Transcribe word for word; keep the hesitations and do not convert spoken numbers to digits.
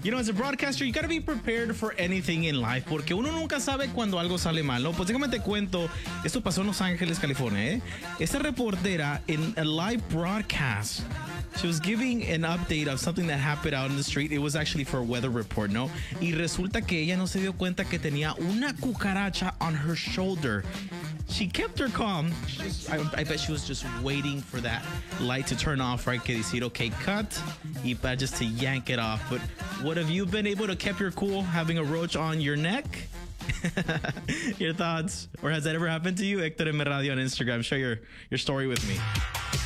You know, as a broadcaster, you gotta be prepared for anything in life, porque uno nunca sabe cuando algo sale mal, ¿no? Pues déjame te cuento, esto pasó en Los Ángeles, California, ¿eh? Esta reportera in a live broadcast, she was giving an update of something that happened out in the street. It was actually for a weather report, ¿no? Y resulta que ella no se dio cuenta que tenía una cucaracha on her shoulder. She kept her calm. She just, I, I bet she was just waiting for that light to turn off, right? Que decir, okay, cut, y para just to yank it off. But what have you been able to keep your cool having a roach on your neck? Your thoughts? Or has that ever happened to you? Hector M. Radio on Instagram. Share your, your story with me.